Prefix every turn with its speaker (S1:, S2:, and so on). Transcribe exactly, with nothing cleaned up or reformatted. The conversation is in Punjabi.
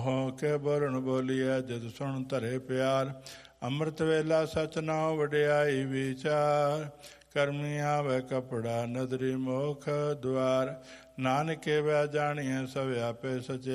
S1: ਹੋ ਕੇ ਬੁਰਨ ਬੋਲੀਐ ਜਦ ਸੁਣ ਧਰੇ ਪਿਆਰ। ਅੰਮ੍ਰਿਤ ਵੇਲਾ ਸਚ ਨਾਉ ਵਡਿਆਈ ਵਿਚਾਰ। ਕਰਮੀ ਆਵੇ ਕਪੜਾ ਨਦਰੀ ਮੋਖ ਦੁਆਰ। ਨਾਨਕੇ ਵੈ ਜਾਣੀਐ ਸਭ ਆਪੇ ਸਚੇ।